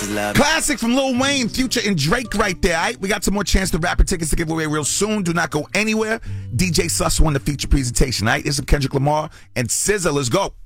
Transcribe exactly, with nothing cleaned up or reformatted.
This is love. Classic from Lil Wayne, Future, and Drake right there. All right? We got some more Chance the Rapper tickets to give away real soon. Do not go anywhere. D J Sus won the feature presentation. All right? This is Kendrick Lamar and S Z A. Let's go.